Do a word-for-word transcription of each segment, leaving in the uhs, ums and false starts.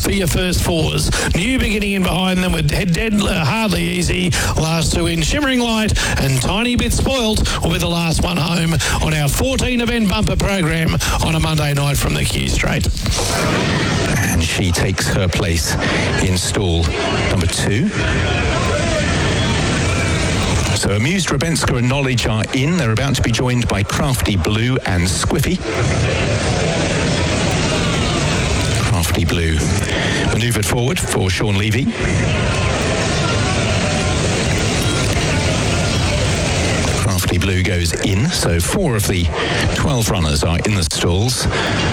for your first fours. New Beginning in behind them with Dead, dead uh, Hardly Easy. Last two in Shimmering Light and Tiny Bit Spoilt will be the last one home on our fourteen event bumper program on a Monday night from the Q Straight. And she takes her place in stall number two. So Amused, Rebenska and Knowledge are in. They're about to be joined by Crafty Blue and Squiffy. Crafty Blue manoeuvred forward for Sean Levy. Crafty Blue goes in, so four of the twelve runners are in the stalls.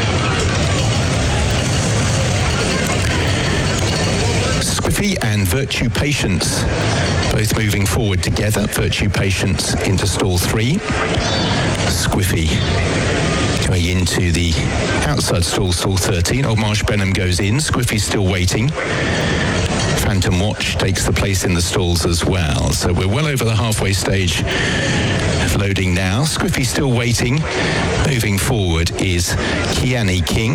Squiffy and Virtue Patience both moving forward together. Virtue Patience into stall three. Squiffy going into the outside stall, stall thirteen. Old Marsh Benham goes in. Squiffy's still waiting. Phantom Watch takes the place in the stalls as well. So we're well over the halfway stage of loading now. Squiffy still waiting. Moving forward is Kiani King.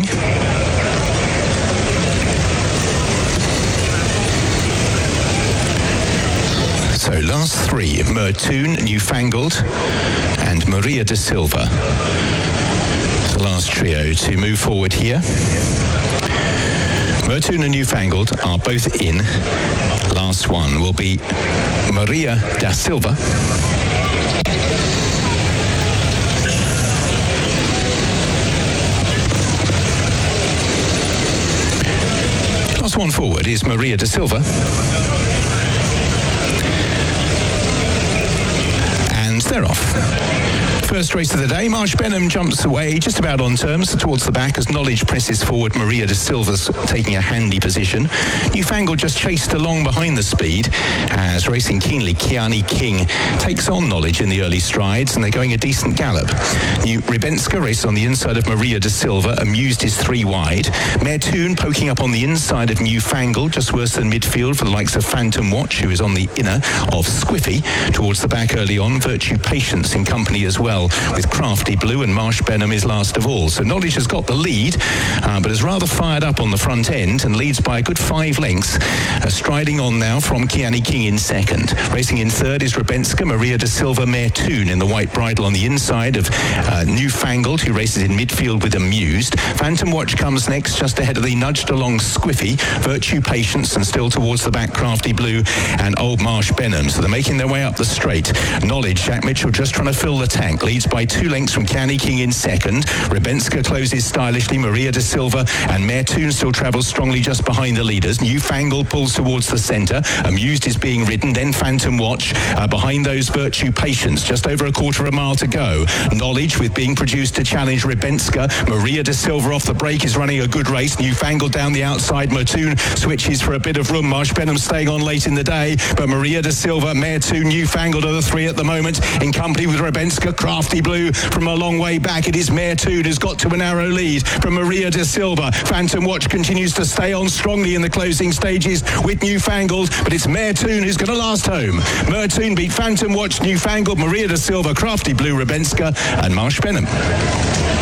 So last three, Mertoon, Newfangled and Maria da Silva. The last trio to move forward here. Mertoon and Newfangled are both in. Last one will be Maria da Silva. Last one forward is Maria da Silva. And they're off. First race of the day, Marsh Benham jumps away just about on terms towards the back as Knowledge presses forward. Maria da Silva's taking a handy position. Newfangled just chased along behind the speed as racing keenly Kiani King takes on Knowledge in the early strides and they're going a decent gallop. New Rebenska races on the inside of Maria da Silva. Amused is three wide. Mertoon poking up on the inside of Newfangled, just worse than midfield for the likes of Phantom Watch, who is on the inner of Squiffy. Towards the back early on, Virtue Patience in company as well, with Crafty Blue, and Marsh Benham is last of all. So Knowledge has got the lead, uh, but is rather fired up on the front end and leads by a good five lengths. Uh, striding on now from Kiani King in second. Racing in third is Rebenska, Maria da Silva, Mertoon in the white bridle on the inside of uh, Newfangled, who races in midfield with Amused. Phantom Watch comes next, just ahead of the nudged along Squiffy, Virtue Patience, and still towards the back Crafty Blue and Old Marsh Benham. So they're making their way up the straight. Knowledge, Jack Mitchell just trying to fill the tank, leads by two lengths from Kiani King in second. Rebenska closes stylishly. Maria da Silva and Mertoon still travels strongly just behind the leaders. Newfangled pulls towards the centre. Amused is being ridden. Then Phantom Watch. Uh, behind those, Virtue Patience. Just over a quarter of a mile to go. Knowledge with being produced to challenge Rebenska. Maria da Silva off the break is running a good race. Newfangled down the outside. Mertoon switches for a bit of room. Marsh Benham staying on late in the day. But Maria da Silva, Mertoon, Newfangled are the three at the moment in company with Rebenska. Crafty Blue from a long way back. It is Mertoon who's got to a narrow lead from Maria da Silva. Phantom Watch continues to stay on strongly in the closing stages with Newfangled, but it's Mertoon who's going to last home. Mertoon beat Phantom Watch, Newfangled, Maria da Silva, Crafty Blue, Rebenska and Marsh Benham.